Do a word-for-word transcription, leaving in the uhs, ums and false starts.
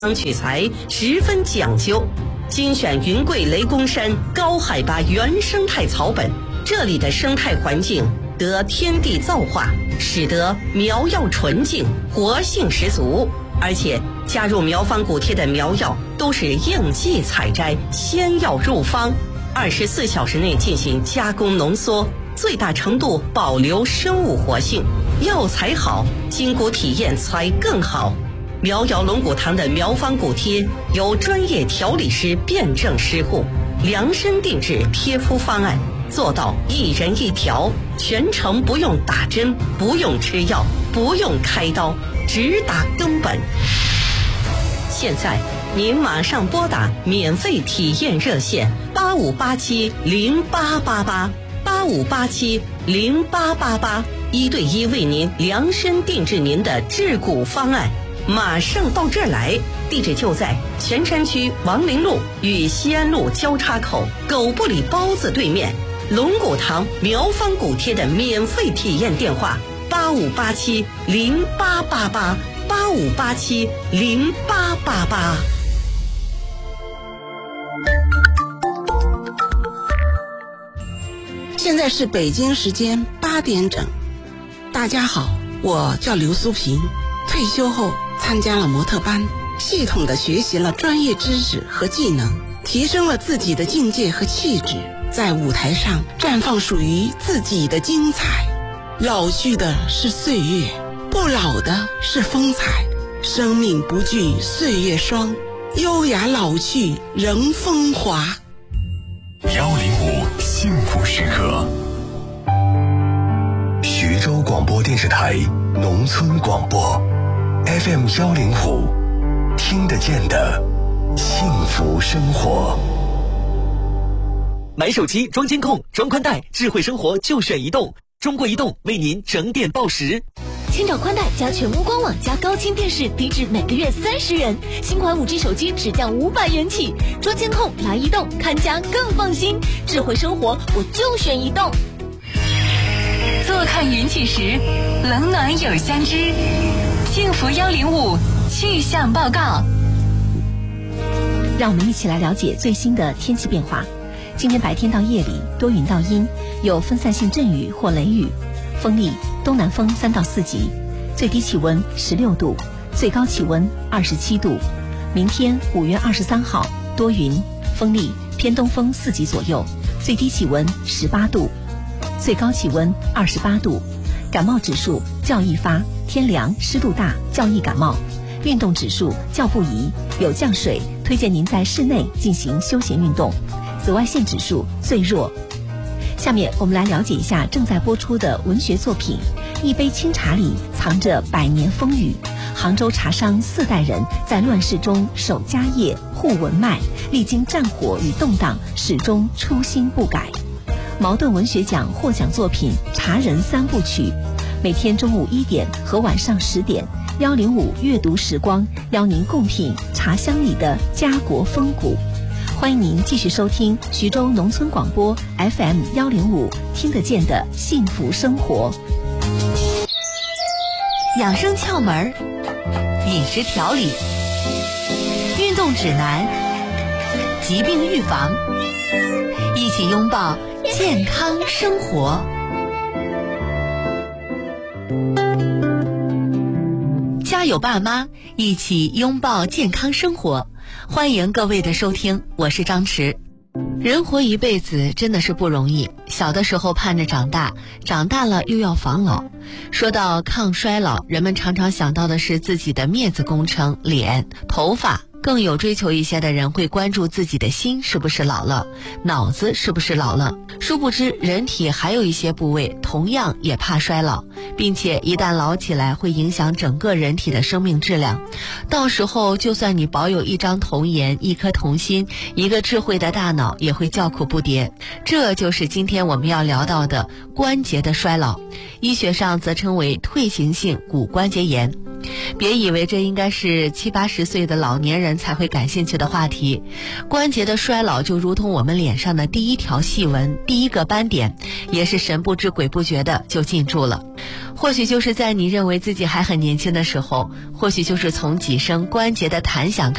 取材十分讲究，精选云贵雷公山高海拔原生态草本，这里的生态环境得天地造化，使得苗药纯净，活性十足。而且加入苗方谷贴的苗药都是应季采摘，鲜药入方，二十四小时内进行加工浓缩，最大程度保留生物活性。药材好，筋骨体验才更好。苗瑶龙骨堂的苗方骨贴由专业调理师辩证施护，量身定制贴敷方案，做到一人一条，全程不用打针，不用吃药，不用开刀，直达根本。现在您马上拨打免费体验热线八五八七零八八八八五八七零八八八，一对一为您量身定制您的治骨方案。马上到这儿来，地址就在泉山区王陵路与西安路交叉口狗不理包子对面。龙骨堂苗方骨贴的免费体验电话八五八七零八八八八五八七零八八八。 现在是北京时间八点整。大家好，我叫刘苏平，退休后参加了模特班，系统地学习了专业知识和技能，提升了自己的境界和气质，在舞台上绽放属于自己的精彩。老去的是岁月，不老的是风采。生命不惧岁月霜，优雅老去仍风华。 幺零五幸福时刻，徐州广播电视台农村广播 F M 幺零五，听得见的幸福生活。 买手机装监控装宽带，智慧生活就选移动。中国移动为您整点报时。 千兆宽带加全屋官网加高清电视，低至每个月三十元。新款 五 G 手机只降五百元起。装监控来移动，看家更放心。智慧生活我就选移动。 坐看云起时，冷暖有相知。幸福幺零五气象报告。 让我们一起来了解最新的天气变化。今天白天到夜里多云到阴，有分散性阵雨或雷雨，风力东南风三到四级，最低气温十六度，最高气温二十七度。明天五月二十三号多云，风力偏东风四级左右，最低气温十八度，最高气温二十八度。感冒指数较易发，天凉湿度大较易感冒。运动指数较不宜，有降水，推荐您在室内进行休闲运动。紫外线指数最弱。下面我们来了解一下正在播出的文学作品《一杯清茶里藏着百年风雨》。杭州茶商四代人在乱世中守家业、护文脉，历经战火与动荡，始终初心不改。茅盾文学奖获奖作品《茶人三部曲》，每天中午一点和晚上十点，幺零五阅读时光邀您共品茶香里的家国风骨。欢迎您继续收听徐州农村广播 F M 幺零五，听得见的幸福生活。 养生窍门、饮食调理、运动指南、疾病预防，一起拥抱健康生活。家有爸妈，一起拥抱健康生活。欢迎各位的收听，我是张弛。人活一辈子真的是不容易，小的时候盼着长大，长大了又要防老。说到抗衰老，人们常常想到的是自己的面子工程、脸、头发。更有追求一些的人会关注自己的心是不是老了，脑子是不是老了。殊不知人体还有一些部位同样也怕衰老，并且一旦老起来会影响整个人体的生命质量。到时候就算你保有一张童颜、一颗童心、一个智慧的大脑，也会叫苦不迭。这就是今天我们要聊到的关节的衰老，医学上则称为退行性骨关节炎。别以为这应该是七八十岁的老年人人才会感兴趣的话题。关节的衰老就如同我们脸上的第一条细纹，第一个斑点，也是神不知鬼不觉的就进驻了。或许就是在你认为自己还很年轻的时候，或许就是从几声关节的弹响